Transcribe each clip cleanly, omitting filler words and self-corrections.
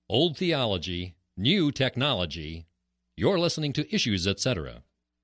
Old theology, new technology. You're listening to Issues, Etc.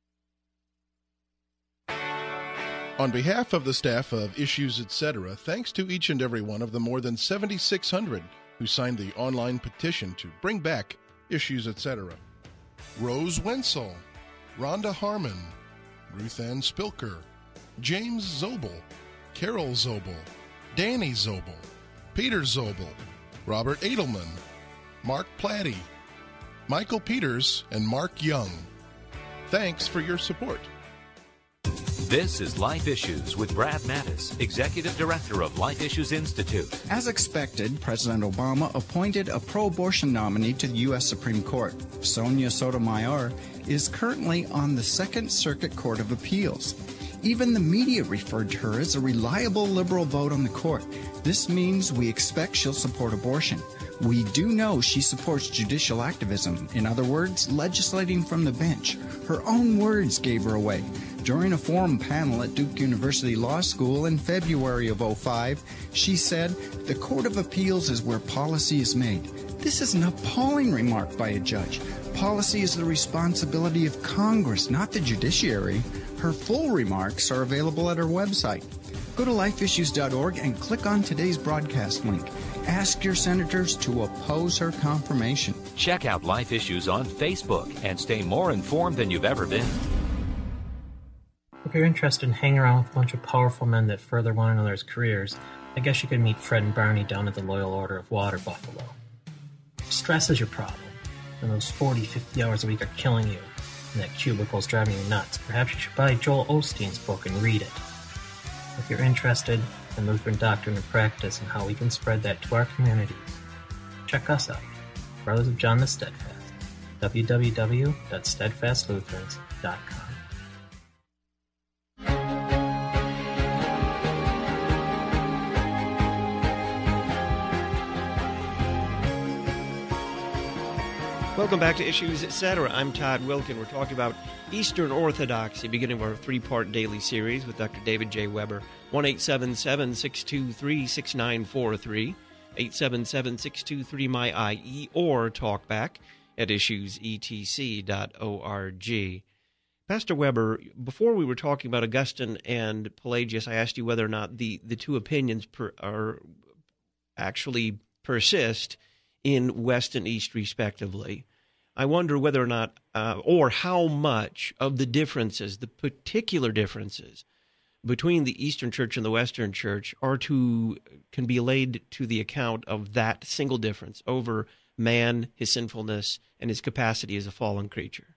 On behalf of the staff of Issues, Etc., thanks to each and every one of the more than 7,600 who signed the online petition to bring back Issues, Etc. Rose Wenzel, Rhonda Harmon, Ruth Ann Spilker, James Zobel, Carol Zobel, Danny Zobel, Peter Zobel, Robert Edelman, Mark Platty, Michael Peters, and Mark Young. Thanks for your support. This is Life Issues with Brad Mattis, Executive Director of Life Issues Institute. As expected, President Obama appointed a pro-abortion nominee to the U.S. Supreme Court. Sonia Sotomayor is currently on the Second Circuit Court of Appeals. Even the media referred to her as a reliable liberal vote on the court. This means we expect she'll support abortion. We do know she supports judicial activism. In other words, legislating from the bench. Her own words gave her away. During a forum panel at Duke University Law School in February of '05, she said, "The Court of Appeals is where policy is made." This is an appalling remark by a judge. Policy is the responsibility of Congress, not the judiciary. Her full remarks are available at her website. Go to lifeissues.org and click on today's broadcast link. Ask your senators to oppose her confirmation. Check out Life Issues on Facebook and stay more informed than you've ever been. If you're interested in hanging around with a bunch of powerful men that further one another's careers, I guess you could meet Fred and Barney down at the Loyal Order of Water Buffalo. If stress is your problem, and those 40, 50 hours a week are killing you, and that cubicle's driving you nuts, perhaps you should buy Joel Osteen's book and read it. If you're interested in Lutheran doctrine and practice and how we can spread that to our communities, check us out, Brothers of John the Steadfast, www.steadfastlutherans.com. Welcome back to Issues, Etc. I'm Todd Wilkin. We're talking about Eastern Orthodoxy, beginning of our three-part daily series with Dr. David J. Weber. 1-877-623-6943, 877-623-MY-IE, or talkback at issuesetc.org. Pastor Weber, before we were talking about Augustine and Pelagius, I asked you whether or not the two opinions actually persist in West and East, respectively. I wonder whether or not, or how much of the differences, the particular differences between the Eastern Church and the Western Church can be laid to the account of that single difference over man, his sinfulness, and his capacity as a fallen creature.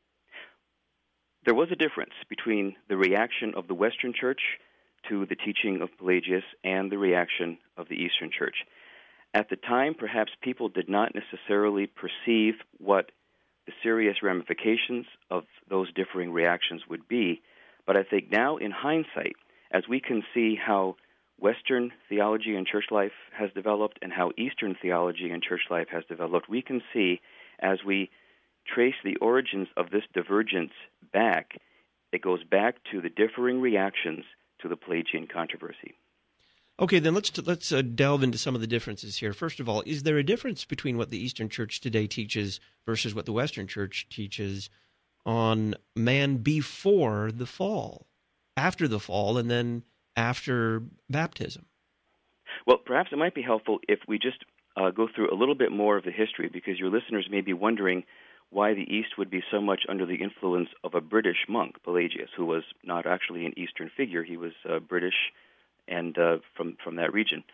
There was a difference between the reaction of the Western Church to the teaching of Pelagius and the reaction of the Eastern Church. At the time, perhaps people did not necessarily perceive what the serious ramifications of those differing reactions would be, but I think now in hindsight, as we can see how Western theology and church life has developed and how Eastern theology and church life has developed, we can see as we trace the origins of this divergence back, it goes back to the differing reactions to the Pelagian controversy. Okay, then let's delve into some of the differences here. First of all, is there a difference between what the Eastern Church today teaches versus what the Western Church teaches on man before the fall, after the fall, and then after baptism? Well, perhaps it might be helpful if we just go through a little bit more of the history, because your listeners may be wondering why the East would be so much under the influence of a British monk, Pelagius, who was not actually an Eastern figure. He was British and from that region.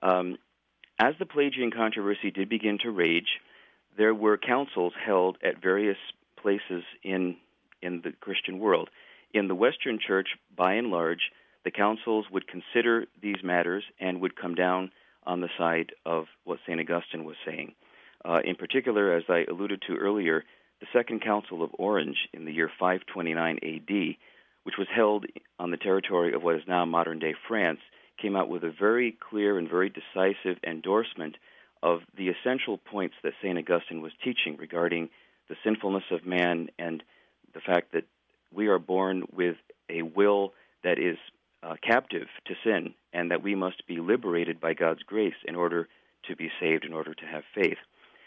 As the Pelagian controversy did begin to rage, there were councils held at various places in the Christian world. In the Western Church, by and large, the councils would consider these matters and would come down on the side of what St. Augustine was saying. In particular, as I alluded to earlier, the Second Council of Orange in the year 529 A.D., which was held on the territory of what is now modern-day France, came out with a very clear and very decisive endorsement of the essential points that St. Augustine was teaching regarding the sinfulness of man and the fact that we are born with a will that is captive to sin and that we must be liberated by God's grace in order to be saved, in order to have faith.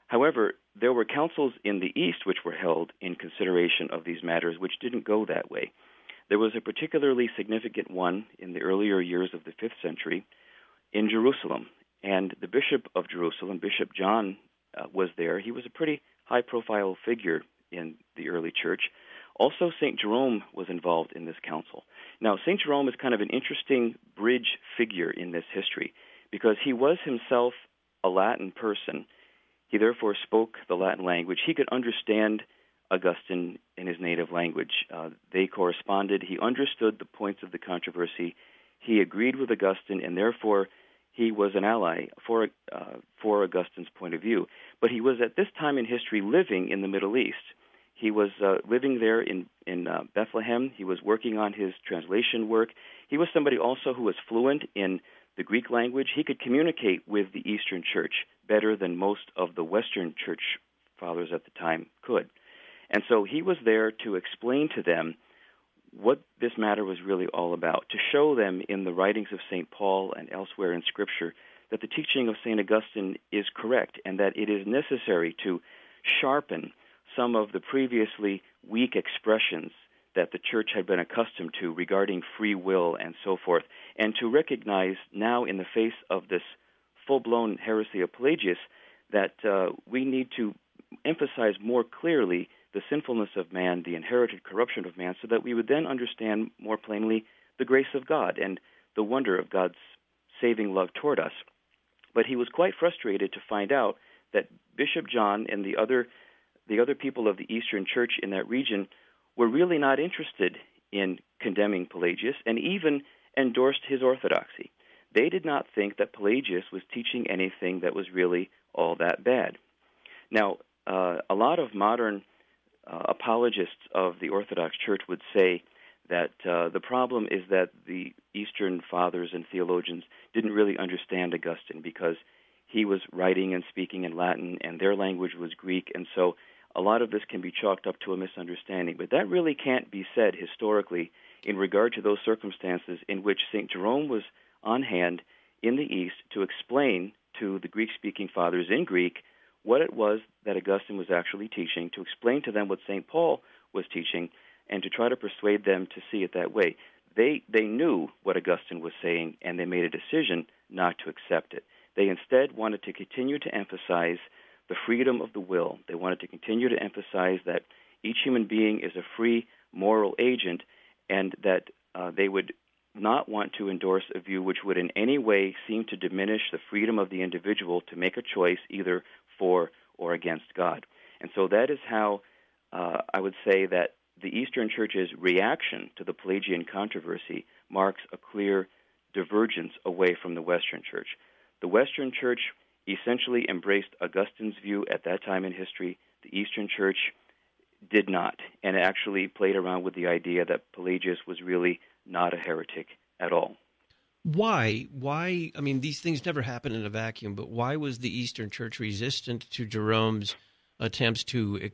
However, there were councils in the East which were held in consideration of these matters which didn't go that way. There was a particularly significant one in the earlier years of the 5th century in Jerusalem, and the Bishop of Jerusalem, Bishop John, was there. He was a pretty high-profile figure in the early church. Also, St. Jerome was involved in this council. Now, St. Jerome is kind of an interesting bridge figure in this history because he was himself a Latin person. He therefore spoke the Latin language. He could understand Augustine in his native language. They corresponded. He understood the points of the controversy. He agreed with Augustine, and therefore he was an ally for Augustine's point of view. But he was at this time in history living in the Middle East. He was living there in Bethlehem. He was working on his translation work. He was somebody also who was fluent in the Greek language. He could communicate with the Eastern Church better than most of the Western Church fathers at the time could. And so he was there to explain to them what this matter was really all about, to show them in the writings of St. Paul and elsewhere in Scripture that the teaching of St. Augustine is correct and that it is necessary to sharpen some of the previously weak expressions that the Church had been accustomed to regarding free will and so forth, and to recognize now in the face of this full-blown heresy of Pelagius that we need to emphasize more clearly the sinfulness of man, the inherited corruption of man, so that we would then understand more plainly the grace of God and the wonder of God's saving love toward us. But he was quite frustrated to find out that Bishop John and the other people of the Eastern Church in that region were really not interested in condemning Pelagius and even endorsed his orthodoxy. They did not think that Pelagius was teaching anything that was really all that bad. Now, a lot of modern apologists of the Orthodox Church would say that the problem is that the Eastern fathers and theologians didn't really understand Augustine because he was writing and speaking in Latin and their language was Greek, and so a lot of this can be chalked up to a misunderstanding. But that really can't be said historically in regard to those circumstances in which St. Jerome was on hand in the East to explain to the Greek-speaking fathers in Greek what it was that Augustine was actually teaching, to explain to them what St. Paul was teaching, and to try to persuade them to see it that way. They knew what Augustine was saying, and they made a decision not to accept it. They instead wanted to continue to emphasize the freedom of the will. They wanted to continue to emphasize that each human being is a free moral agent, and that they would not want to endorse a view which would in any way seem to diminish the freedom of the individual to make a choice either for or against God. And so that is how I would say that the Eastern Church's reaction to the Pelagian controversy marks a clear divergence away from the Western Church. The Western Church essentially embraced Augustine's view at that time in history. The Eastern Church did not, and actually played around with the idea that Pelagius was really not a heretic at all. Why? I mean, these things never happen in a vacuum, but why was the Eastern Church resistant to Jerome's attempts to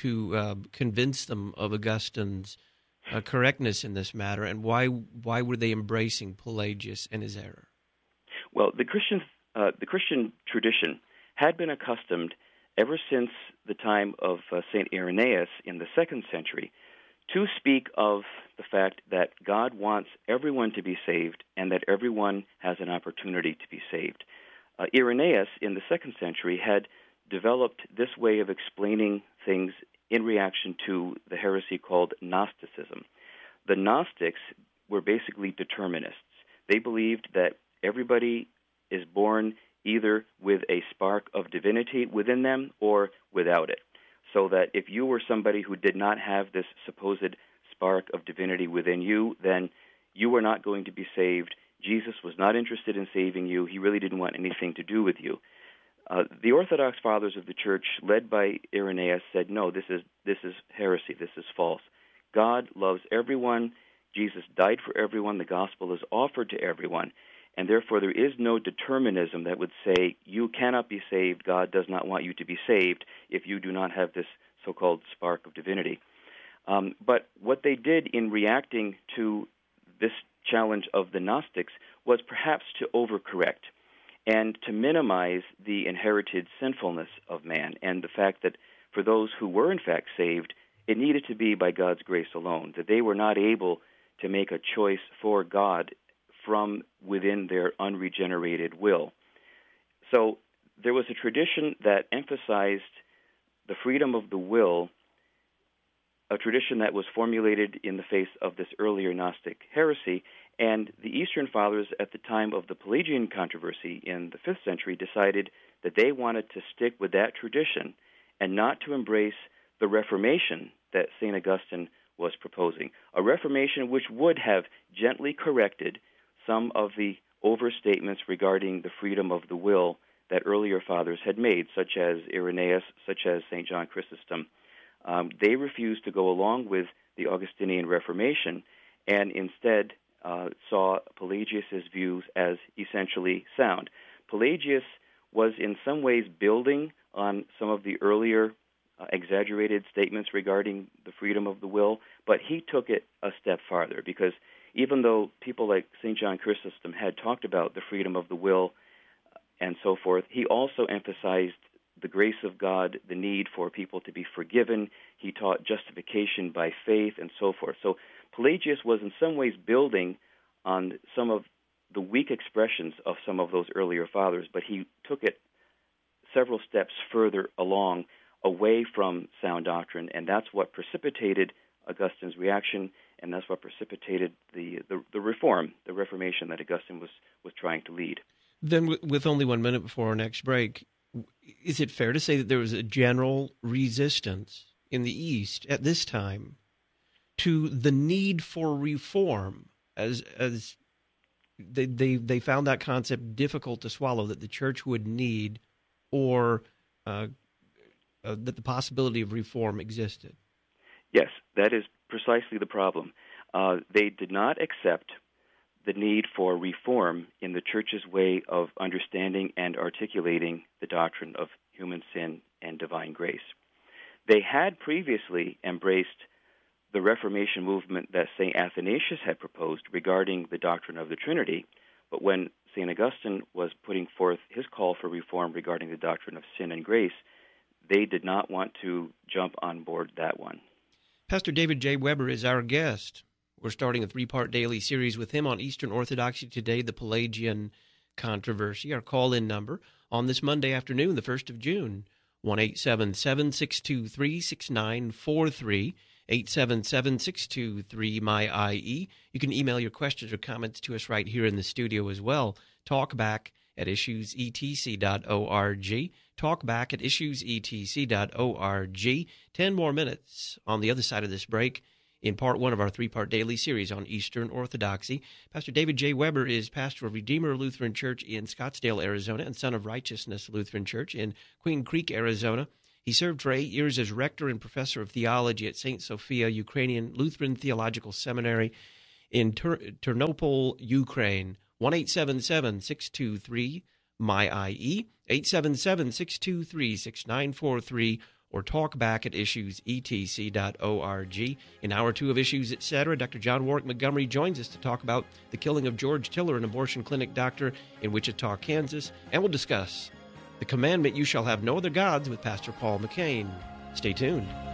convince them of Augustine's correctness in this matter, and why were they embracing Pelagius and his error? Well, the Christian tradition had been accustomed ever since the time of St. Irenaeus in the 2nd century to speak of the fact that God wants everyone to be saved and that everyone has an opportunity to be saved. Irenaeus in the 2nd century had developed this way of explaining things in reaction to the heresy called Gnosticism. The Gnostics were basically determinists. They believed that everybody is born either with a spark of divinity within them or without it. So that if you were somebody who did not have this supposed spark of divinity within you, then you were not going to be saved. Jesus was not interested in saving you. He really didn't want anything to do with you. The Orthodox Fathers of the Church, led by Irenaeus, said, no, this is heresy. This is false. God loves everyone. Jesus died for everyone. The gospel is offered to everyone. And therefore, there is no determinism that would say you cannot be saved, God does not want you to be saved if you do not have this so-called spark of divinity. But what they did in reacting to this challenge of the Gnostics was perhaps to overcorrect and to minimize the inherited sinfulness of man and the fact that for those who were in fact saved, it needed to be by God's grace alone, that they were not able to make a choice for God from within their unregenerated will. So there was a tradition that emphasized the freedom of the will, a tradition that was formulated in the face of this earlier Gnostic heresy, and the Eastern Fathers at the time of the Pelagian controversy in the 5th century decided that they wanted to stick with that tradition and not to embrace the Reformation that St. Augustine was proposing, a Reformation which would have gently corrected some of the overstatements regarding the freedom of the will that earlier fathers had made, such as Irenaeus, such as St. John Chrysostom. They refused to go along with the Augustinian Reformation and instead saw Pelagius' views as essentially sound. Pelagius was in some ways building on some of the earlier exaggerated statements regarding the freedom of the will, but he took it a step farther, because even though people like St. John Chrysostom had talked about the freedom of the will and so forth, he also emphasized the grace of God, the need for people to be forgiven. He taught justification by faith and so forth. So Pelagius was in some ways building on some of the weak expressions of some of those earlier fathers, but he took it several steps further along, away from sound doctrine, and that's what precipitated Augustine's reaction, and that's what precipitated the reform, the Reformation that Augustine was trying to lead. Then, with only 1 minute before our next break, is it fair to say that there was a general resistance in the East at this time to the need for reform, as they found that concept difficult to swallow, that the church would need, or that the possibility of reform existed? Yes, that is precisely the problem. They did not accept the need for reform in the church's way of understanding and articulating the doctrine of human sin and divine grace. They had previously embraced the Reformation movement that St. Athanasius had proposed regarding the doctrine of the Trinity, but when St. Augustine was putting forth his call for reform regarding the doctrine of sin and grace, they did not want to jump on board that one. Pastor David J. Weber is our guest. We're starting a 3-part daily series with him on Eastern Orthodoxy today, the Pelagian controversy. Our call-in number on this Monday afternoon, the 1st of June, 1-877-623-6943, 877-623-MY-IE. You can email your questions or comments to us right here in the studio as well. Talkback@issuesetc.org. Talkback@issuesetc.org. 10 more minutes on the other side of this break in part 1 of our 3-part daily series on Eastern Orthodoxy. Pastor David J. Weber is pastor of Redeemer Lutheran Church in Scottsdale, Arizona, and Son of Righteousness Lutheran Church in Queen Creek, Arizona. He served for 8 years as rector and professor of theology at St. Sophia Ukrainian Lutheran Theological Seminary in Ternopil, Ukraine. 1-877-623-MY-IE, 877-623-6943, or talkback@issuesetc.org. In Hour 2 of Issues, Etc., Dr. John Warwick Montgomery joins us to talk about the killing of George Tiller, an abortion clinic doctor in Wichita, Kansas, and we'll discuss the commandment, "You shall have no other gods," with Pastor Paul McCain. Stay tuned.